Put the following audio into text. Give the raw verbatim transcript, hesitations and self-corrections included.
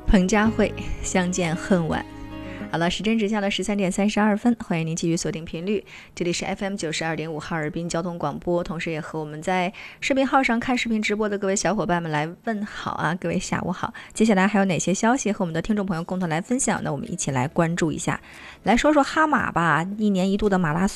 彭佳慧，相见恨晚。好了，时针指向了十三点三十二分，欢迎您继续锁定频率，这里是 F M 九十二点五哈尔滨交通广播，同时也和我们在视频号上看视频直播的各位小伙伴们来问好啊，各位下午好。接下来还有哪些消息和我们的听众朋友共同来分享？那我们一起来关注一下，来说说哈马吧。一年一度的马拉松